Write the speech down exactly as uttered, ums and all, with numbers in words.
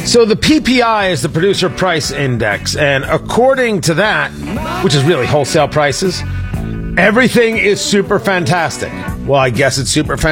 So the P P I is the Producer Price Index, and according to that, which is really wholesale prices, everything is super fantastic. Well, I guess it's super fantastic.